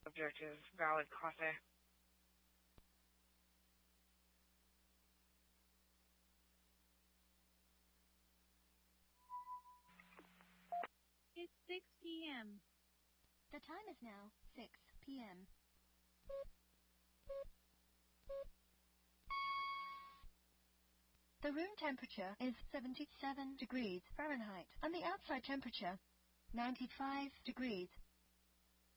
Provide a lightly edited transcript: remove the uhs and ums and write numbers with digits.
Subject is valid coffee. It's 6 p.m. The time is now 6 p.m. The room temperature is 77 degrees Fahrenheit and the outside temperature 95 degrees